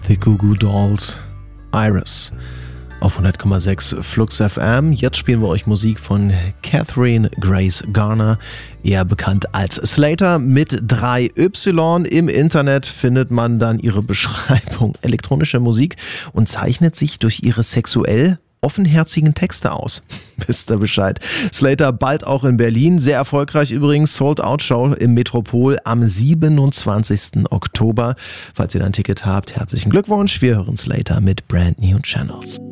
The Goo Goo Dolls, Iris auf 100,6 Flux FM. Jetzt spielen wir euch Musik von Catherine Grace Garner, eher bekannt als Slater mit 3Y. Im Internet findet man dann ihre Beschreibung elektronischer Musik und zeichnet sich durch ihre sexuell offenherzigen Texte aus. Wisst ihr Bescheid. Slater bald auch in Berlin. Sehr erfolgreich übrigens. Sold-Out-Show im Metropol am 27. Oktober. Falls ihr da ein Ticket habt, herzlichen Glückwunsch. Wir hören Slater mit Brand New Channels.